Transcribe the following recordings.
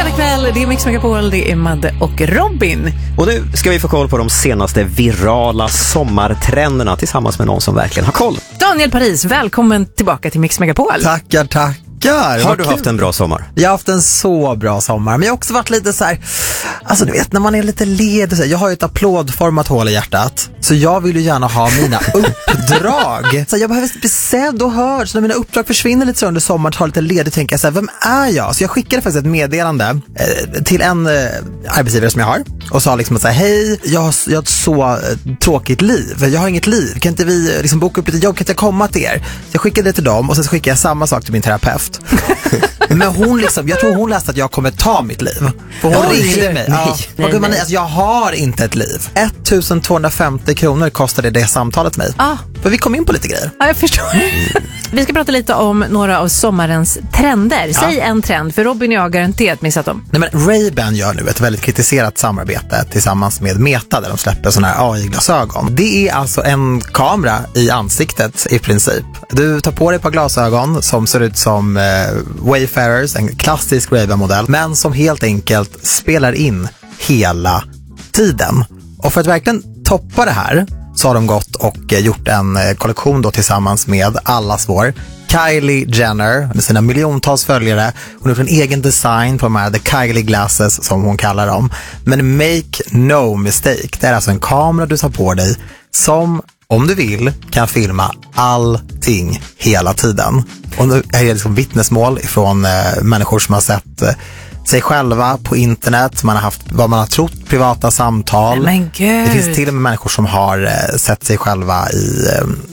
fredag kväll, det är Mix Megapol, det är Madde och Robin. Och nu ska vi få koll på de senaste virala sommartrenderna tillsammans med någon som verkligen har koll. Daniel Paris, välkommen tillbaka till Mix Megapol. Tackar. Har du haft en bra sommar? Jag har haft en så bra sommar, men jag har också varit lite så här, alltså du vet när man är lite ledig så här, jag har ju ett applådformat hål i hjärtat, så jag vill ju gärna ha mina uppdrag. Så jag behöver bli sedd och hörd, så när mina uppdrag försvinner lite så under sommaren, tar lite ledigt, tänker jag så här, vem är jag? Så jag skickade faktiskt ett meddelande till en arbetsgivare som jag har och sa liksom så här, hej, jag har ett så tråkigt liv, jag har inget liv, kan inte vi liksom boka upp lite jobb, kan inte jag komma till er? Så jag skickade det till dem och sen skickade jag samma sak till min terapeut. Men hon liksom, jag tror hon läste att jag kommer ta mitt liv. För hon ringde mig. Nej. Alltså, jag har inte ett liv. 1250 kronor kostade det samtalet mig. För vi kom in på lite grejer. Ja, jag förstår. Vi ska prata lite om några av sommarens trender. Säg en trend, för Robin och jag har garanterat missat dem. Nej, men Ray-Ban gör nu ett väldigt kritiserat samarbete tillsammans med Meta där de släpper såna här AI-glasögon. Det är alltså en kamera i ansiktet i princip. Du tar på dig ett par glasögon som ser ut som Wayfarers, en klassisk Ray-Ban-modell, men som helt enkelt spelar in hela tiden. Och för att verkligen toppa det här så har de gått och gjort en kollektion då tillsammans med allas vår Kylie Jenner med sina miljontals följare. Hon har gjort en egen design på de här The Kylie Glasses som hon kallar dem. Men make no mistake, det är alltså en kamera du tar på dig som, om du vill, kan filma allting hela tiden. Och nu är det liksom vittnesmål ifrån människor som har sett sig själva på internet, man har haft vad man har trott privata samtal. Men gud. Det finns till och med människor som har sett sig själva i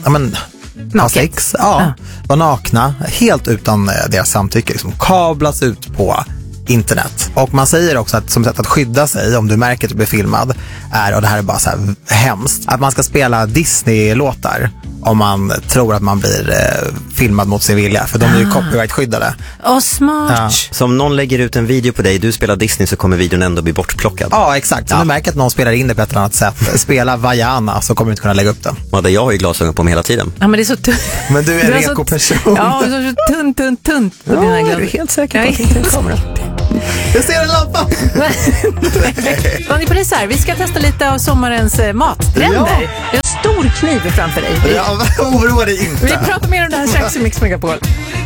ha sex, var nakna, helt utan deras samtycke, liksom kablas ut på internet. Och man säger också att som sätt att skydda sig om du märker att du blir filmad är, och det här är bara så här hemskt, att man ska spela Disney-låtar om man tror att man blir filmad mot sin vilja, för de är ju copyright-skyddade. Smart. Ja. Så om någon lägger ut en video på dig, du spelar Disney, så kommer videon ändå bli bortplockad. Ja, exakt. Så du märker att någon spelar in det på ett annat sätt. Spela Vajana, så kommer du inte kunna lägga upp den. Madde, jag har ju glasögon på mig hela tiden. Ja, men det är så tunt. Men du är en reko-person. Ja, så tunt på dina glasögon. Är du helt säker på att det inte är en kamera? Jag ser en lampa! Daniel Paris här, vi ska testa lite av sommarens mattrender. Ja. Det är en stor kniv framför dig. Ja, oroa dig inte. Vi pratar mer om det här strax i Mix Megapol.